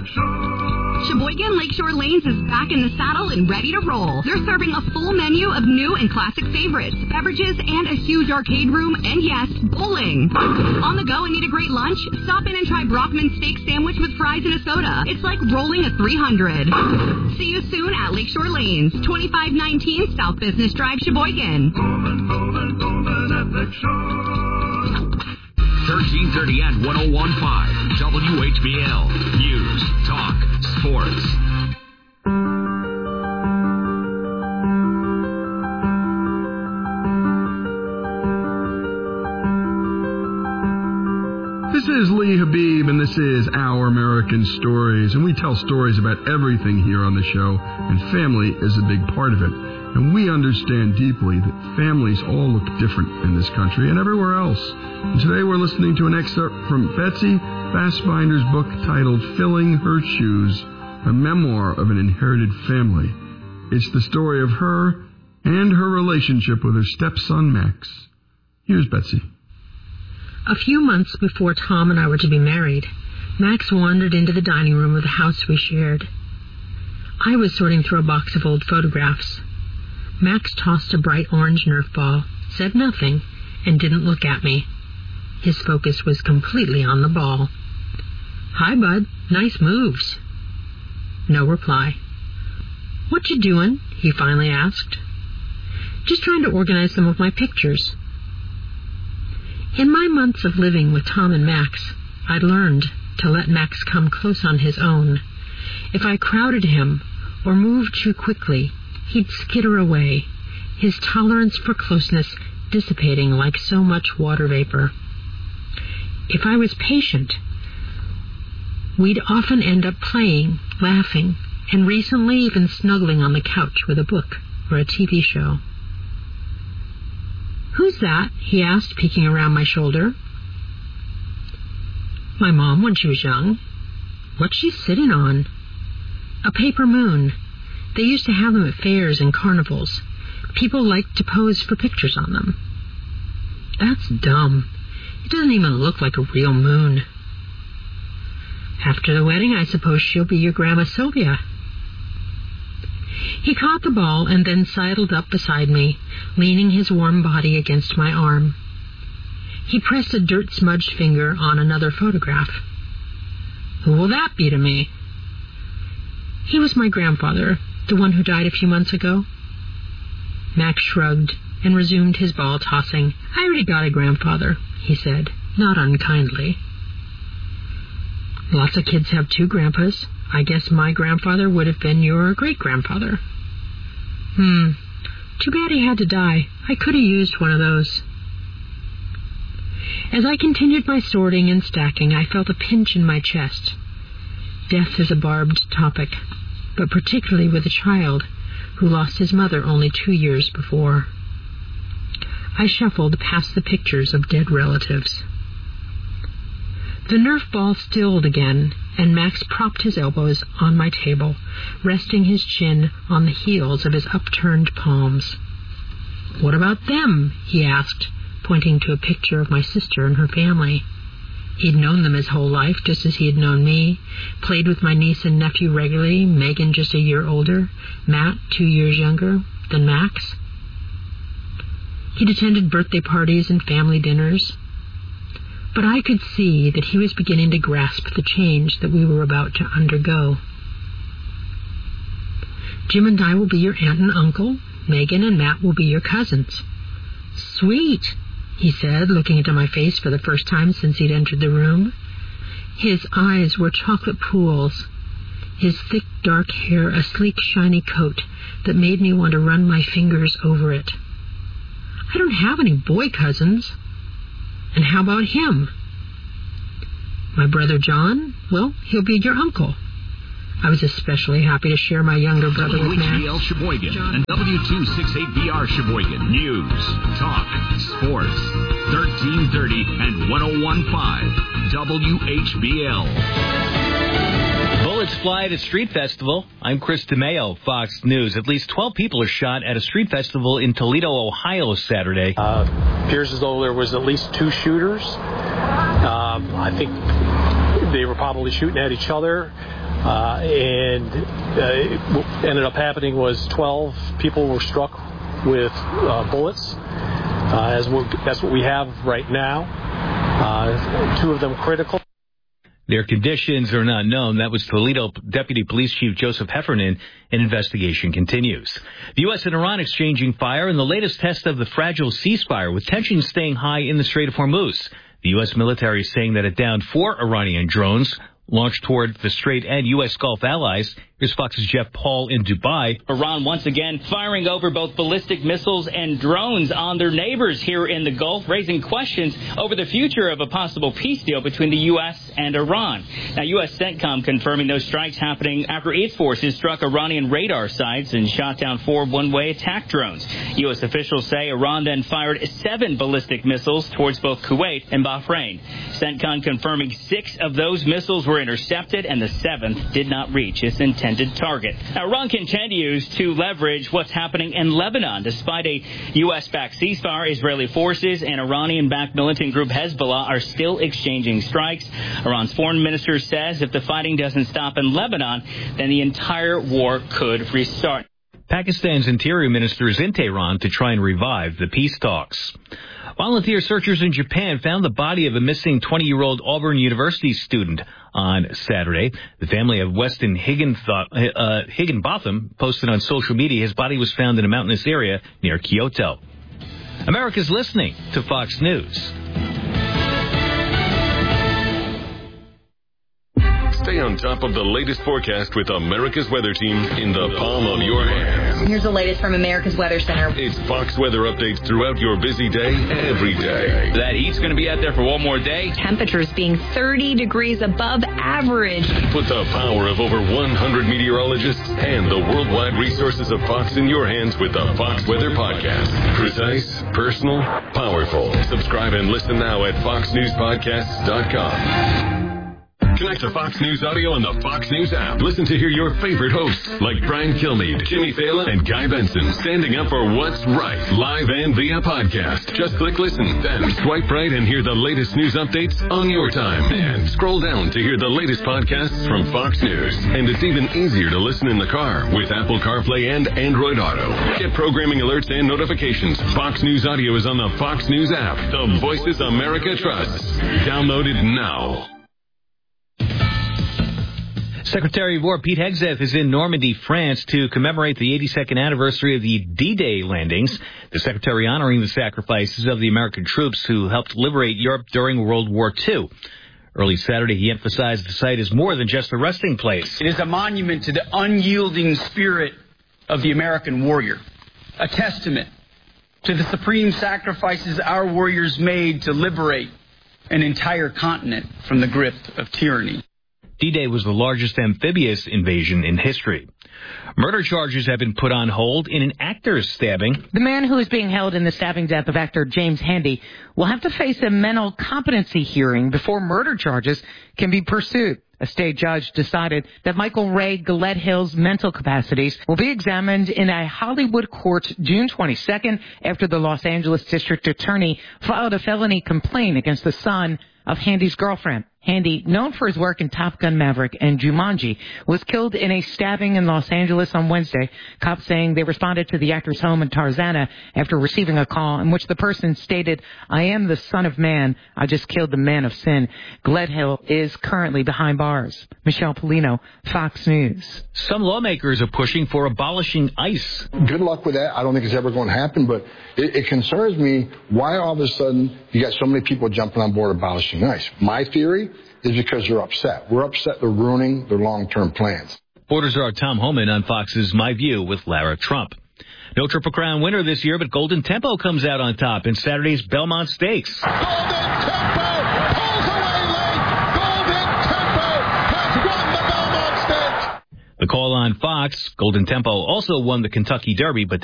Sheboygan Lakeshore Lanes is back in the saddle and ready to roll. They're serving a full menu of new and classic favorites, beverages, and a huge arcade room, and yes, bowling. On the go and need a great lunch? Stop in and try Brockman's steak sandwich with fries and a soda. It's like rolling a 300. See you soon at Lakeshore Lanes, 2519 South Business Drive, Sheboygan. 1330 and 101.5 WHBL. News, talk, sports. This is Lee Habib, and this is Our American Stories, and we tell stories about everything here on the show, and family is a big part of it. And we understand deeply that families all look different in this country and everywhere else. And today we're listening to an excerpt from Betsy Fassbinder's book titled Filling Her Shoes, a memoir of an inherited family. It's the story of her and her relationship with her stepson, Max. Here's Betsy. A few months before Tom and I were to be married, Max wandered into the dining room of the house we shared. I was sorting through a box of old photographs. Max tossed a bright orange Nerf ball, said nothing, and didn't look at me. His focus was completely on the ball. "Hi, bud. Nice moves." No reply. "What you doing?" he finally asked. "Just trying to organize some of my pictures." In my months of living with Tom and Max, I'd learned to let Max come close on his own. If I crowded him or moved too quickly, he'd skitter away, his tolerance for closeness dissipating like so much water vapor. If I was patient, we'd often end up playing, laughing, and recently even snuggling on the couch with a book or a TV show. "Who's that?" he asked, peeking around my shoulder. "My mom when she was young." "What's she sitting on?" "A paper moon. They used to have them at fairs and carnivals. People liked to pose for pictures on them." "That's dumb. It doesn't even look like a real moon." "After the wedding, I suppose she'll be your Grandma Sylvia." He caught the ball and then sidled up beside me, leaning his warm body against my arm. He pressed a dirt-smudged finger on another photograph. "Who will that be to me?" "He was my grandfather, the one who died a few months ago." Max shrugged and resumed his ball tossing. "I already got a grandfather," he said, not unkindly. "Lots of kids have two grandpas. I guess my grandfather would have been your great-grandfather." Too bad he had to die. I could have used one of those." As I continued my sorting and stacking, I felt a pinch in my chest. Death is a barbed topic, but particularly with a child who lost his mother only 2 years before. I shuffled past the pictures of dead relatives. The Nerf ball stilled again, and Max propped his elbows on my table, resting his chin on the heels of his upturned palms. "What about them?" he asked, pointing to a picture of my sister and her family. He'd known them his whole life, just as he had known me, played with my niece and nephew regularly, Megan just a year older, Matt 2 years younger than Max. He'd attended birthday parties and family dinners. But I could see that he was beginning to grasp the change that we were about to undergo. "Jim and I will be your aunt and uncle. Megan and Matt will be your cousins." "Sweet," he said, looking into my face for the first time since he'd entered the room. His eyes were chocolate pools, his thick dark hair a sleek shiny coat that made me want to run my fingers over it. "I don't have any boy cousins." "And how about him?" "My brother John? Well, he'll be your uncle." I was especially happy to share my younger brother with Max. WHBL Sheboygan and W268BR Sheboygan. News, talk, sports. 1330 and 101.5 WHBL. Bullets fly at a street festival. I'm Chris DeMeo, Fox News. At least 12 people are shot at a street festival in Toledo, Ohio, Saturday. Appears as though there was at least 2 shooters. I think they were probably shooting at each other. and it ended up happening was 12 people were struck with bullets. That's what we have right now. 2 of them critical. Their conditions are not known. That was Toledo Deputy Police Chief Joseph Heffernan. An investigation continues. The U.S. and Iran exchanging fire in the latest test of the fragile ceasefire, with tensions staying high in the Strait of Hormuz. The U.S. military is saying that it downed 4 Iranian drones launched toward the Strait and U.S. Gulf allies. Here's Fox's Jeff Paul in Dubai. Iran once again firing over both ballistic missiles and drones on their neighbors here in the Gulf, raising questions over the future of a possible peace deal between the U.S. and Iran. Now, U.S. CENTCOM confirming those strikes happening after its forces struck Iranian radar sites and shot down 4 one-way attack drones. U.S. officials say Iran then fired 7 ballistic missiles towards both Kuwait and Bahrain. CENTCOM confirming 6 of those missiles were intercepted and the 7th did not reach its intended target. Now, Iran continues to leverage what's happening in Lebanon. Despite a U.S.-backed ceasefire, Israeli forces and Iranian-backed militant group Hezbollah are still exchanging strikes. Iran's foreign minister says if the fighting doesn't stop in Lebanon, then the entire war could restart. Pakistan's interior minister is in Tehran to try and revive the peace talks. Volunteer searchers in Japan found the body of a missing 20-year-old Auburn University student on Saturday. The family of Weston Higginbotham posted on social media his body was found in a mountainous area near Kyoto. America's listening to Fox News. Stay on top of the latest forecast with America's Weather Team in the palm of your hand. Here's the latest from America's Weather Center. It's Fox weather updates throughout your busy day, every day. That heat's going to be out there for one more day. Temperatures being 30 degrees above average. Put the power of over 100 meteorologists and the worldwide resources of Fox in your hands with the Fox Weather Podcast. Precise, personal, powerful. Subscribe and listen now at foxnewspodcasts.com. Connect to Fox News Audio on the Fox News app. Listen to hear your favorite hosts like Brian Kilmeade, Jimmy Fallon, and Guy Benson standing up for what's right, live and via podcast. Just click listen, then swipe right and hear the latest news updates on your time. And scroll down to hear the latest podcasts from Fox News. And it's even easier to listen in the car with Apple CarPlay and Android Auto. Get programming alerts and notifications. Fox News Audio is on the Fox News app. The voices America trusts. Download it now. Secretary of War Pete Hegseth is in Normandy, France, to commemorate the 82nd anniversary of the D-Day landings. The Secretary honoring the sacrifices of the American troops who helped liberate Europe during World War II. Early Saturday, he emphasized the site is more than just a resting place. It is a monument to the unyielding spirit of the American warrior, a testament to the supreme sacrifices our warriors made to liberate an entire continent from the grip of tyranny. D-Day was the largest amphibious invasion in history. Murder charges have been put on hold in an actor's stabbing. The man who is being held in the stabbing death of actor James Handy will have to face a mental competency hearing before murder charges can be pursued. A state judge decided that Michael Ray Gledhill's mental capacities will be examined in a Hollywood court June 22nd after the Los Angeles district attorney filed a felony complaint against the son of Handy's girlfriend. Handy, known for his work in Top Gun Maverick and Jumanji, was killed in a stabbing in Los Angeles on Wednesday. Cops saying they responded to the actor's home in Tarzana after receiving a call in which the person stated, "I am the son of man. I just killed the man of sin." Gledhill is currently behind bars. Michelle Polino, Fox News. Some lawmakers are pushing for abolishing ICE. Good luck with that. I don't think it's ever going to happen, but it concerns me why all of a sudden you got so many people jumping on board abolishing ICE. My theory is because they're upset. We're upset they're ruining their long-term plans. Reporters are Tom Homan on Fox's My View with Lara Trump. No Triple Crown winner this year, but Golden Tempo comes out on top in Saturday's Belmont Stakes. Golden Tempo pulls away late. Golden Tempo has won the Belmont Stakes. The call on Fox, Golden Tempo also won the Kentucky Derby, but